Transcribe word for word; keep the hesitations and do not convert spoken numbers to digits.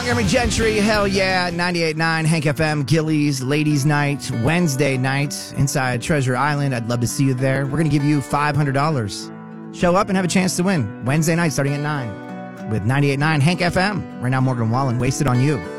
Montgomery Gentry, hell yeah, ninety-eight point nine, Hank F M, Gillies, Ladies Night, Wednesday night, inside Treasure Island. I'd love to see you there. We're going to give you five hundred dollars. Show up and have a chance to win. Wednesday night starting at nine with ninety-eight point nine, Hank F M. Right now, Morgan Wallen, Wasted on You.